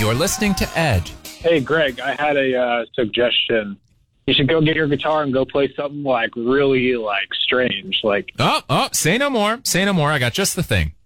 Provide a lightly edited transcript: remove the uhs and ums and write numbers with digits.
You're listening to Edge. Hey, Greg, I had a suggestion. You should go get your guitar and go play something like really like strange. Like Say no more. Say no more. I got just the thing.